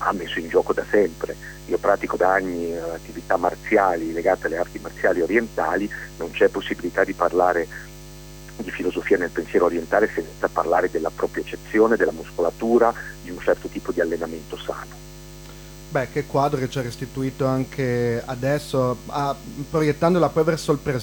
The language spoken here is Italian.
ha messo in gioco da sempre. Io pratico da anni attività marziali legate alle arti marziali orientali, non c'è possibilità di parlare di filosofia nel pensiero orientale senza parlare della propria eccezione, della muscolatura, di un certo tipo di allenamento sano. Beh, che quadro che ci ha restituito anche adesso, proiettandola poi verso il presente.